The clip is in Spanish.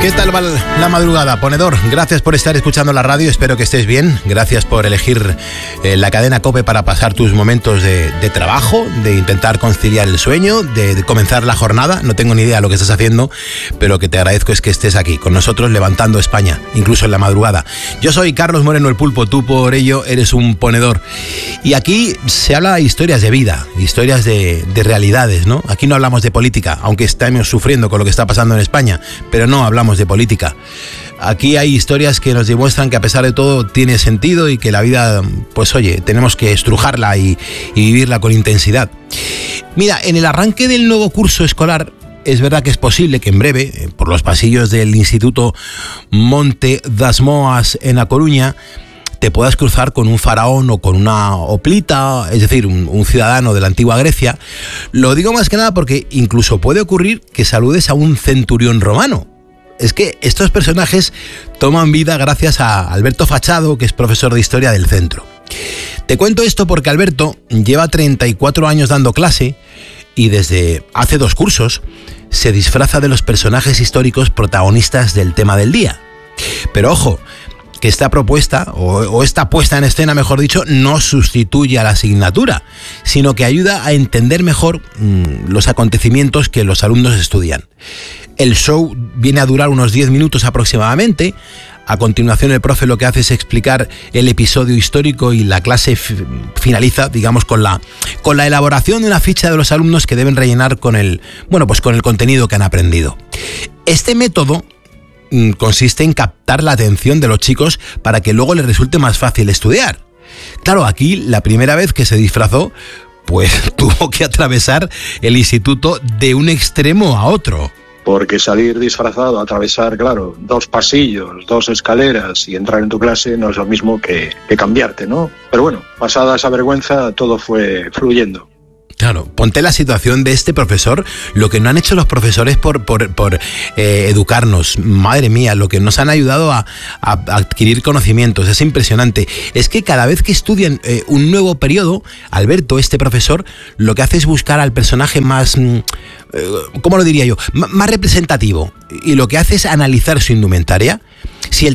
¿Qué tal va la madrugada, ponedor? Gracias por estar escuchando la radio, espero que estés bien. Gracias por elegir la cadena COPE para pasar tus momentos de trabajo, de intentar conciliar el sueño, de comenzar la jornada. No tengo ni idea de lo que estás haciendo, pero lo que te agradezco es que estés aquí con nosotros levantando España, incluso en la madrugada. Yo soy Carlos Moreno el Pulpo, tú por ello eres un ponedor. Y aquí se habla de historias de vida, historias de realidades, ¿no? Aquí no hablamos de política, aunque estamos sufriendo con lo que está pasando en España, pero no hablamos de política. Aquí hay historias que nos demuestran que a pesar de todo tiene sentido y que la vida, pues oye, tenemos que estrujarla y vivirla con intensidad. Mira, en el arranque del nuevo curso escolar, es verdad que es posible que en breve, por los pasillos del Instituto Monte das Moas en A Coruña, te puedas cruzar con un faraón o con una hoplita, es decir, un ciudadano de la antigua Grecia. Lo digo más que nada porque incluso puede ocurrir que saludes a un centurión romano. Es que estos personajes toman vida gracias a Alberto Fachado, que es profesor de historia del centro. Te cuento esto porque Alberto lleva 34 años dando clase y desde hace 2 cursos se disfraza de los personajes históricos protagonistas del tema del día. Pero ojo, que esta propuesta, o esta puesta en escena, mejor dicho, no sustituye a la asignatura, sino que ayuda a entender mejor los acontecimientos que los alumnos estudian. El show viene a durar unos 10 minutos aproximadamente. A continuación el profe lo que hace es explicar el episodio histórico y la clase finaliza, digamos, con la elaboración de una ficha de los alumnos que deben rellenar con el contenido que han aprendido. Este método consiste en captar la atención de los chicos para que luego les resulte más fácil estudiar. Claro, aquí la primera vez que se disfrazó, pues tuvo que atravesar el instituto de un extremo a otro. Porque salir disfrazado, atravesar, claro, 2 pasillos, 2 escaleras y entrar en tu clase no es lo mismo que cambiarte, ¿no? Pero bueno, pasada esa vergüenza, todo fue fluyendo. Claro, ponte la situación de este profesor, lo que no han hecho los profesores por educarnos, madre mía, lo que nos han ayudado a adquirir conocimientos, es impresionante. Es que cada vez que estudian un nuevo periodo, Alberto, este profesor, lo que hace es buscar al personaje más, ¿cómo lo diría yo?, más representativo, y lo que hace es analizar su indumentaria. Si